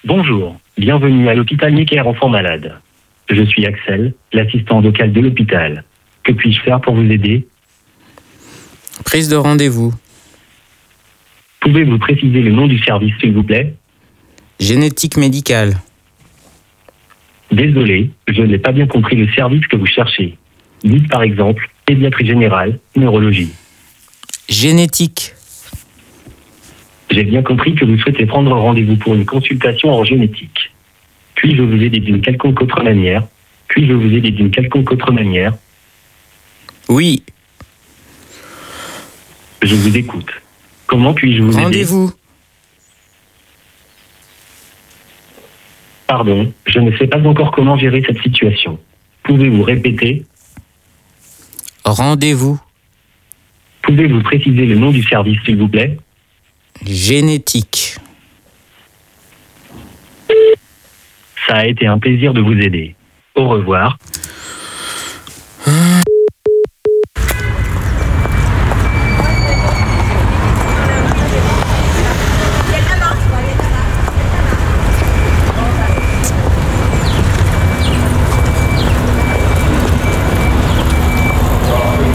Bonjour, bienvenue à l'hôpital Necker Enfants Malades. Je suis Axel, l'assistant local de l'hôpital. Que puis-je faire pour vous aider? Prise de rendez-vous. Pouvez-vous préciser le nom du service, s'il vous plaît? Génétique médicale. Désolé, je n'ai pas bien compris le service que vous cherchez. Dites par exemple, pédiatrie générale, neurologie. Génétique. J'ai bien compris que vous souhaitez prendre rendez-vous pour une consultation en génétique. Puis-je vous aider d'une quelconque autre manière? Oui. Je vous écoute. Comment puis-je vous aider? Rendez-vous. Pardon, je ne sais pas encore comment gérer cette situation. Pouvez-vous répéter? Rendez-vous. Pouvez-vous préciser le nom du service, s'il vous plaît? Génétique. Ça a été un plaisir de vous aider. Au revoir.